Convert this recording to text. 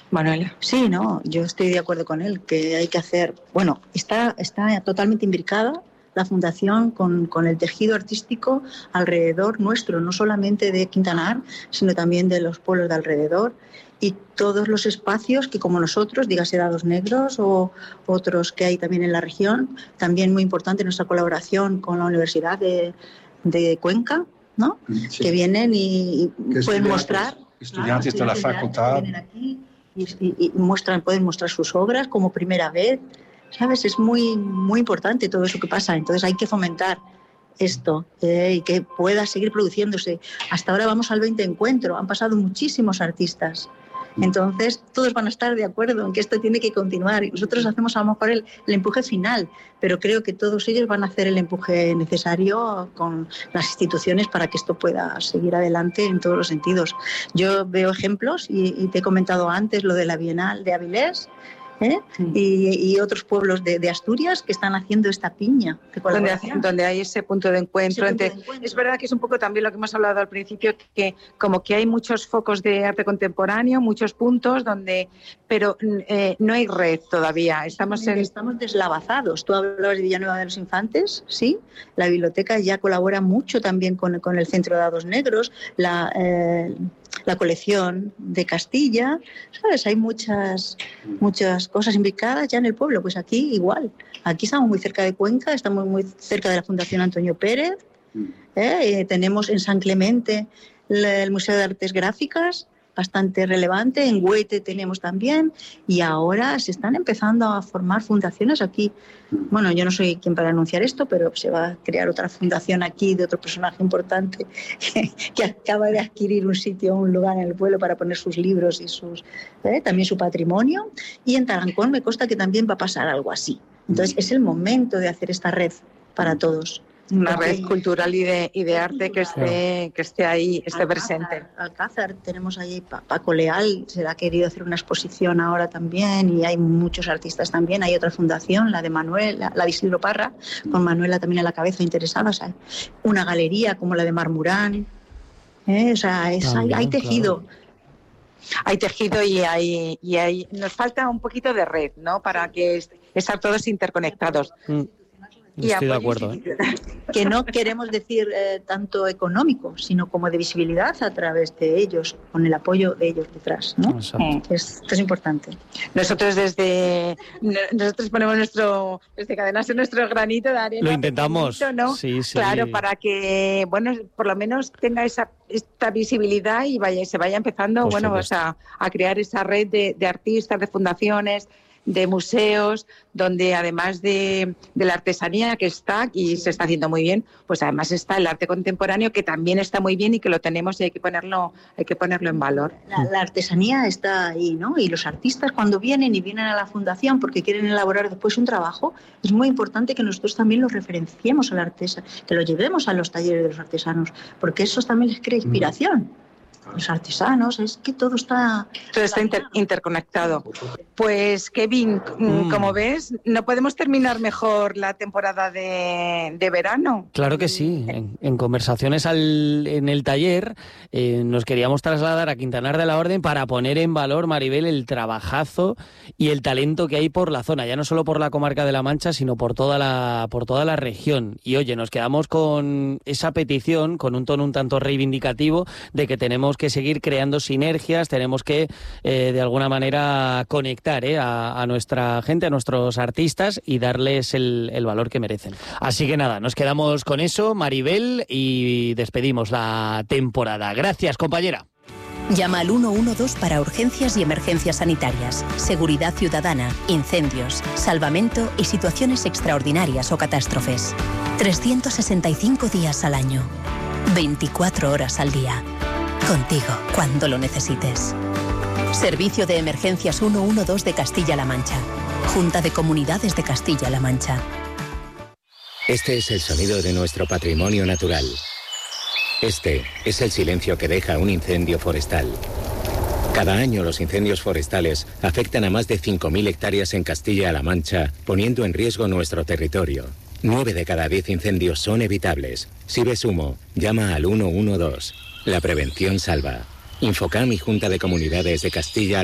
Manuela. Sí, no, yo estoy de acuerdo con él, que hay que hacer... Bueno, está totalmente imbricada la Fundación con el tejido artístico alrededor nuestro, no solamente de Quintanar, sino también de los pueblos de alrededor y todos los espacios que, como nosotros, dígase Dados Negros o otros que hay también en la región, también muy importante nuestra colaboración con la Universidad de Cuenca, ¿no? Sí. Que vienen y pueden mostrar... Estudiantes de la facultad. Vienen aquí y pueden mostrar sus obras como primera vez, ¿sabes? Es muy, muy importante todo eso que pasa. Entonces hay que fomentar esto y que pueda seguir produciéndose. Hasta ahora vamos al 20 encuentro, han pasado muchísimos artistas. Entonces todos van a estar de acuerdo en que esto tiene que continuar y nosotros hacemos a lo mejor el empuje final, pero creo que todos ellos van a hacer el empuje necesario con las instituciones para que esto pueda seguir adelante en todos los sentidos. Yo veo ejemplos y te he comentado antes lo de la Bienal de Avilés, y otros pueblos de Asturias que están haciendo esta piña. Donde hay ese punto de encuentro. Es verdad que es un poco también lo que hemos hablado al principio, que como que hay muchos focos de arte contemporáneo, muchos puntos, pero no hay red todavía. Estamos deslavazados. Tú hablabas de Villanueva de los Infantes, ¿sí? La biblioteca ya colabora mucho también con el Centro de Dados Negros, la colección de Castilla, ¿sabes? Hay muchas cosas imbricadas ya en el pueblo. Pues aquí igual. Aquí estamos muy cerca de Cuenca, estamos muy cerca de la Fundación Antonio Pérez. Tenemos en San Clemente el Museo de Artes Gráficas, bastante relevante. En Huete tenemos también. Y ahora se están empezando a formar fundaciones aquí. Bueno, yo no soy quien para anunciar esto, pero se va a crear otra fundación aquí de otro personaje importante que acaba de adquirir un lugar en el pueblo para poner sus libros y también su patrimonio. Y en Tarancón me consta que también va a pasar algo así. Entonces es el momento de hacer esta red para todos. Una red cultural y de arte que esté ahí, esté presente. Alcázar, tenemos ahí Paco Leal, se le ha querido hacer una exposición ahora también y hay muchos artistas también. Hay otra fundación, la de Manuela, la de Isidro Parra, con Manuela también a la cabeza interesada. O sea, una galería como la de Marmurán. O sea, hay tejido. Claro. Hay tejido y nos falta un poquito de red, ¿no? Para que estar todos interconectados. Estoy de acuerdo. Que no queremos decir tanto económico, sino como de visibilidad a través de ellos, con el apoyo de ellos detrás, ¿no? Esto es importante. Nosotros ponemos desde Cadenas nuestro granito de arena. Lo intentamos, ¿no? Sí. Claro, para que, por lo menos tenga esta visibilidad y se vaya empezando, a crear esa red de artistas, de fundaciones, de museos, donde además de la artesanía que está y se está haciendo muy bien, pues además está el arte contemporáneo, que también está muy bien y que lo tenemos y hay que ponerlo en valor. La artesanía está ahí, ¿no? Y los artistas cuando vienen a la fundación porque quieren elaborar después un trabajo, es muy importante que nosotros también los referenciemos al artesano, que lo llevemos a los talleres de los artesanos, porque eso también les crea inspiración. Los artesanos, es que todo está interconectado. Pues Kevin, como ves, no podemos terminar mejor la temporada de verano. Claro que sí. En conversaciones en el taller nos queríamos trasladar a Quintanar de la Orden para poner en valor, Maribel, el trabajazo y el talento que hay por la zona, ya no solo por la comarca de La Mancha, sino por toda la región. Y oye, nos quedamos con esa petición, con un tono un tanto reivindicativo de que tenemos que seguir creando sinergias, tenemos que de alguna manera conectar a nuestra gente, a nuestros artistas y darles el valor que merecen. Así que nada, nos quedamos con eso, Maribel, y despedimos la temporada. Gracias, compañera. Llama al 112 para urgencias y emergencias sanitarias, seguridad ciudadana, incendios, salvamento y situaciones extraordinarias o catástrofes. 365 días al año, 24 horas al día. Contigo, cuando lo necesites. Servicio de Emergencias 112 de Castilla-La Mancha. Junta de Comunidades de Castilla-La Mancha. Este es el sonido de nuestro patrimonio natural. Este es el silencio que deja un incendio forestal. Cada año los incendios forestales afectan a más de 5.000 hectáreas en Castilla-La Mancha, poniendo en riesgo nuestro territorio. 9 de cada 10 incendios son evitables. Si ves humo, llama al 112. La prevención salva. Infocam y Junta de Comunidades de Castilla